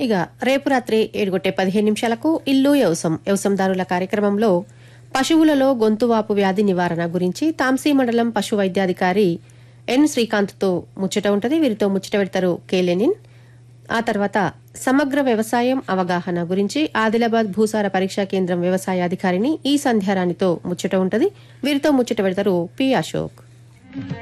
ఇక రేపు రాత్రి 7:15 ఇల్లు వ్యవసందారుల కార్యక్రమంలో పశువులలో గొంతువాపు వ్యాధి నివారణ గురించి తాంసీ మండలం పశు వైద్యాధికారి ఎన్ శ్రీకాంత్తో ముచ్చట ఉంటది. వీరితో ముచ్చట పెడతారు కేలెనిన్. ఆ తర్వాత సమగ్ర వ్యవసాయం అవగాహన గురించి ఆదిలాబాద్ భూసార పరీక్షా కేంద్రం వ్యవసాయాధికారిని ఈ సంధ్యారాణితో ముచ్చట ఉంటది. వీరితో ముచ్చట పెడతారు పి అశోక్.